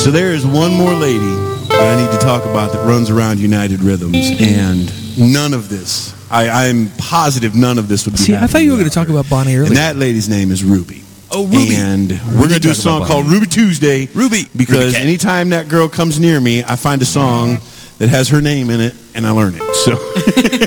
So there is one more lady that I need to talk about that runs around United Rhythms, and none of this, I'm positive none of this would be See, I thought you were going to talk about Bonnie earlier. And that lady's name is Ruby. Oh, Ruby. And we're going to do a song called Ruby Tuesday. Ruby. Because anytime that girl comes near me, I find a song that has her name in it, and I learn it. So